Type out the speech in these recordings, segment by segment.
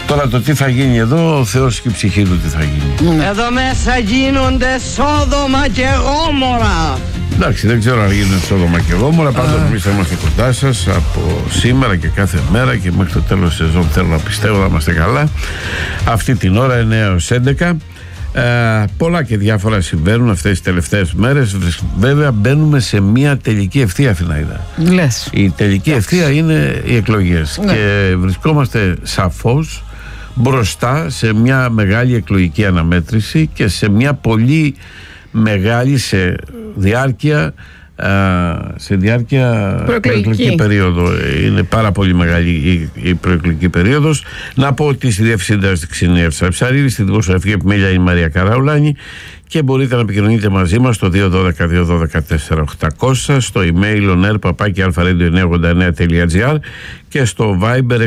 Τώρα το τι θα γίνει εδώ, ο Θεός και η ψυχή του τι θα γίνει. Εδώ μέσα γίνονται Σόδομα και Γόμορα. Εντάξει, δεν ξέρω αν γίνονται Σόδομα και Γόμορα. Πάντως εμείς θα είμαστε κοντά σας από σήμερα και κάθε μέρα και μέχρι το τέλος της σεζόν, θέλω να πιστεύω, να είμαστε καλά. Αυτή την ώρα 9 έως 11. Πολλά και διάφορα συμβαίνουν αυτές τις τελευταίες μέρες. Βέβαια μπαίνουμε σε μια τελική ευθεία, Αθηναίδα. Λες. Η τελική ευθεία είναι οι εκλογές, ναι. Και βρισκόμαστε σαφώς μπροστά σε μια μεγάλη εκλογική αναμέτρηση και σε μια πολύ μεγάλη σε διάρκεια προεκλογική περίοδο. Είναι πάρα πολύ μεγάλη η προεκλογική περίοδος. Να πω ότι στη διευθύντρια της Ξενίας Ψαρίδη, στη δημοσιογραφική επιμέλεια είναι η Μαρία Καραουλάνη και μπορείτε να επικοινωνείτε μαζί μας στο 212-212-4800, στο email oner@alpha-radio989.gr και στο Viber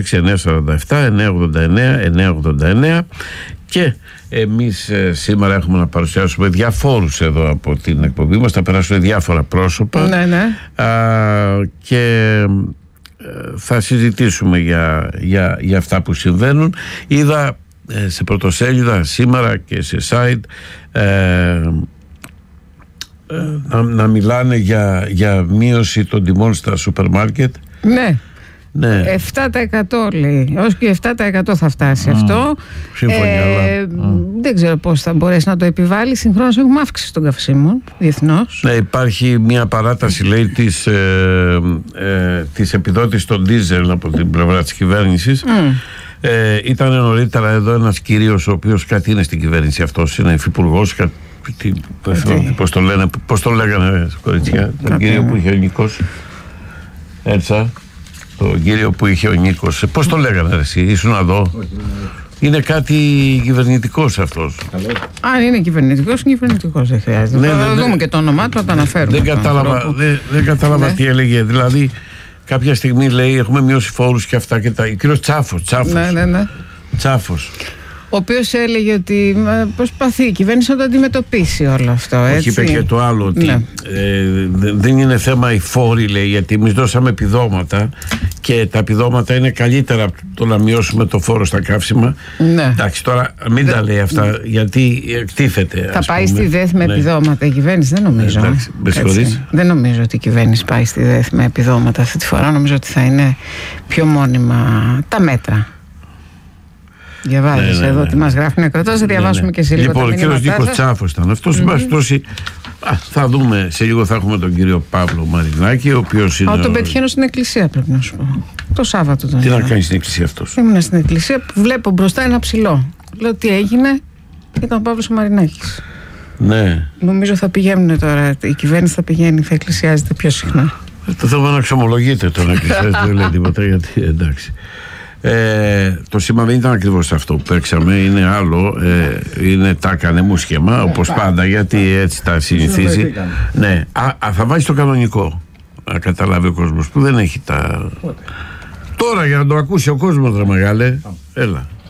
6947-989-989. Και εμείς σήμερα έχουμε να παρουσιάσουμε διαφόρους εδώ από την εκπομπή μας. Θα περάσουν διάφορα πρόσωπα, ναι. Και θα συζητήσουμε για αυτά που συμβαίνουν. Είδα σε πρωτοσέλιδα σήμερα και σε site να μιλάνε για μείωση των τιμών στα σούπερ μάρκετ. Ναι. 7% λέει. Ως και 7% θα φτάσει αυτό. Συμφωνία, δεν ξέρω πώς θα μπορέσει να το επιβάλλει. Συγχρόνως έχουμε αύξηση των καυσίμων διεθνώς. Ναι, υπάρχει μια παράταση, λέει, της επιδότησης των ντίζελ από την πλευρά της κυβέρνησης. Ήταν νωρίτερα εδώ ένας κύριος, ο οποίος κάτι είναι στην κυβέρνηση, αυτός είναι υφυπουργός, πώς το λέγανε, κοριτσιά, τον κύριο που είχε ο Νίκος, τον κύριο που είχε ο Νίκος, πώς το λέγανε εσύ, ήσουν εδώ? Είναι κάτι κυβερνητικός αυτός. Αν είναι κυβερνητικός, είναι κυβερνητικός, δεν χρειάζεται. Θα δούμε και το όνομά του, θα το αναφέρουμε. Δεν κατάλαβα τι έλεγε. Δηλαδή, κάποια στιγμή λέει έχουμε μειώσει φόρους και αυτά και τα. Ο κύριος Τσάφος. Ναι. Τσάφος. Ο οποίος έλεγε ότι προσπαθεί η κυβέρνηση να το αντιμετωπίσει όλο αυτό. Έτσι. Όχι, είπε και το άλλο, ότι δεν είναι θέμα οι φόροι, λέει, γιατί εμείς δώσαμε επιδόματα και τα επιδόματα είναι καλύτερα από το να μειώσουμε το φόρο στα καύσιμα. Ναι. Εντάξει, τώρα μην τα λέει αυτά, γιατί εκτίθεται. Θα πάει στη ΔΕΘ με επιδόματα η κυβέρνηση? Δεν νομίζω. Δεν νομίζω ότι η κυβέρνηση πάει στη ΔΕΘ με επιδόματα αυτή τη φορά. Νομίζω ότι θα είναι πιο μόνιμα τα μέτρα. Διαβάζεις εδώ τι μας γράφει νεκροτός, θα διαβάσουμε και σε λίγο. Λοιπόν, ο κύριος Νίκος Τσάφος ήταν αυτός. Θα δούμε, σε λίγο θα έχουμε τον κύριο Παύλο Μαρινάκη, ο οποίος είναι. Τον πετυχαίνω στην εκκλησία, πρέπει να σου πω. Το Σάββατο τον. Τι να κάνει στην εκκλησία αυτός? Ήμουν στην εκκλησία που βλέπω μπροστά ένα ψηλό. Λέω τι έγινε, ήταν ο Παύλος Μαρινάκης. Ναι. Νομίζω θα πηγαίνουν τώρα, η κυβέρνηση θα πηγαίνει, θα εκκλησιάζεται πιο συχνά. Το θέμα να εξομολογείται τον εκκλησιάζεται, δεν λέει τίποτα, γιατί εντάξει. Το σήμα δεν ήταν ακριβώς αυτό που παίξαμε, είναι άλλο, είναι τα έκανε μου σχήμα, όπως πάντα, γιατί έτσι τα συνηθίζει. Ναι, θα βάζει το κανονικό, να καταλάβει ο κόσμος που δεν έχει τα. Τώρα για να το ακούσει ο κόσμος, ρε μεγάλε, έλα.